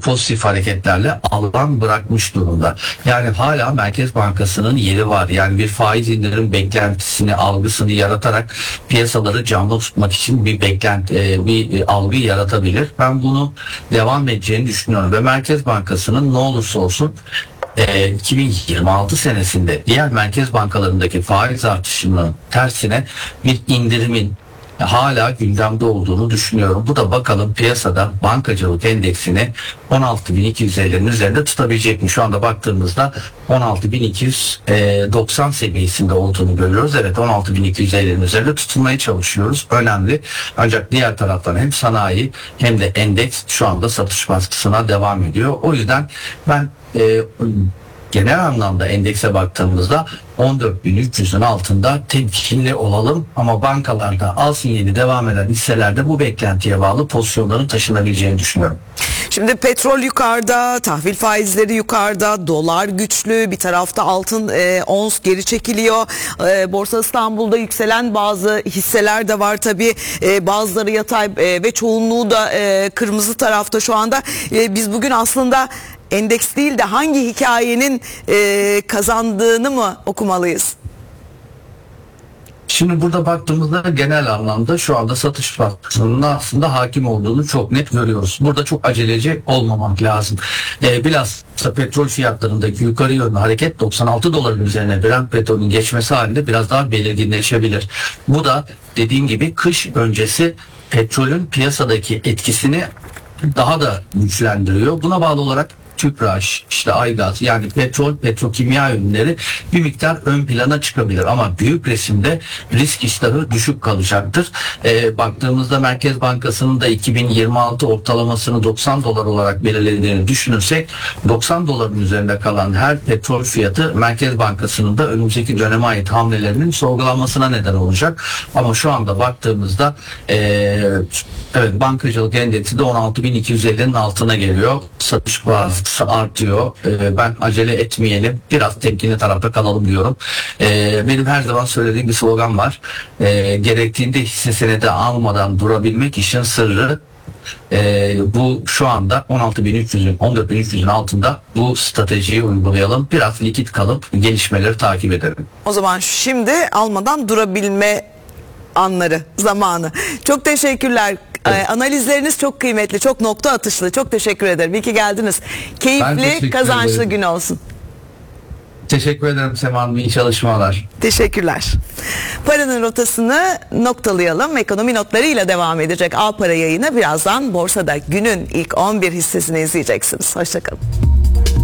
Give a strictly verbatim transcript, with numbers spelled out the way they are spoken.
pozitif hareketlerle alan bırakmış durumda. Yani hala Merkez Bankası'nın yeri var. Yani bir faiz indirim beklentisini, algısını yaratarak piyasaları canlı tutmak için bir beklenti, e, bir algı yaratabilir. Ben bunu devam edeceğini düşünüyorum ve Merkez Bankası'nın ne olursa olsun e, iki bin yirmi altı senesinde diğer merkez bankalarındaki faiz artışının tersine bir indirimin hala gündemde olduğunu düşünüyorum. Bu da bakalım piyasada bankacılık endeksini on altı bin iki yüz elli'nin üzerinde tutabilecek mi? Şu anda baktığımızda on altı bin iki yüz doksan seviyesinde olduğunu görüyoruz. Evet, on altı bin iki yüz elli'nin üzerinde tutulmaya çalışıyoruz. Önemli. Ancak diğer taraftan hem sanayi hem de endeks şu anda satış baskısına devam ediyor. O yüzden ben e, genel anlamda endekse baktığımızda on dört bin üç yüz'ün altında temkinli olalım ama bankalarda al sinyali devam eden hisselerde bu beklentiye bağlı pozisyonların taşınabileceğini düşünüyorum. Şimdi petrol yukarıda, tahvil faizleri yukarıda, dolar güçlü, bir tarafta altın e, ons geri çekiliyor. E, Borsa İstanbul'da yükselen bazı hisseler de var tabii. E, bazıları yatay e, ve çoğunluğu da e, kırmızı tarafta şu anda. E, biz bugün aslında endeks değil de hangi hikayenin e, kazandığını mı okumalıyız? Şimdi burada baktığımızda genel anlamda şu anda satış baskısının aslında hakim olduğunu çok net görüyoruz. Burada çok aceleci olmamak lazım. Ee, bilhassa petrol fiyatlarındaki yukarı yönlü hareket doksan altı doların üzerine Brent petrolün geçmesi halinde biraz daha belirginleşebilir. Bu da dediğim gibi kış öncesi petrolün piyasadaki etkisini daha da güçlendiriyor. Buna bağlı olarak Tüpraş, işte Aygaz, yani petrol, petrokimya ürünleri bir miktar ön plana çıkabilir ama büyük resimde risk iştahı düşük kalacaktır. Ee, baktığımızda Merkez Bankası'nın da iki bin yirmi altı ortalamasını doksan dolar olarak belirlediğini düşünürsek doksan doların üzerinde kalan her petrol fiyatı Merkez Bankası'nın da önümüzdeki döneme ait hamlelerinin sorgulanmasına neden olacak. Ama şu anda baktığımızda ee, evet, bankacılık endeksi de on altı bin iki yüz elli'nin altına geliyor. Satış baskısı artıyor. Ee, ben acele etmeyelim. Biraz temkinli tarafta kalalım diyorum. Ee, benim her zaman söylediğim bir slogan var. Ee, gerektiğinde hisse senedi almadan durabilmek işin sırrı. Ee, bu şu anda on altı bin üç yüz'ün on dört bin üç yüz'ün altında bu stratejiyi uygulayalım. Biraz likit kalıp gelişmeleri takip edelim. O zaman şimdi almadan durabilme anları, zamanı. Çok teşekkürler. Evet. Analizleriniz çok kıymetli, çok nokta atışlı. Çok teşekkür ederim. İyi ki geldiniz. Keyifli, kazançlı ederim. Gün olsun. Teşekkür ederim Sema Hanım. İyi çalışmalar. Teşekkürler. Paranın rotasını noktalayalım. Ekonomi notlarıyla devam edecek A Para yayını. Birazdan borsada günün ilk on bir hissesini izleyeceksiniz. Hoşçakalın.